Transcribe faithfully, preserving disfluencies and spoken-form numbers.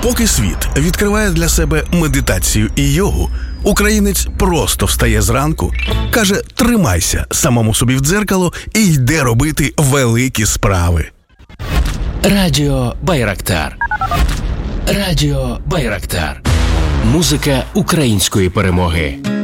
Поки світ відкриває для себе медитацію і йогу, українець просто встає зранку, каже «тримайся» самому собі в дзеркало і йде робити великі справи. Радіо Байрактар. Радіо Байрактар. Музика української перемоги.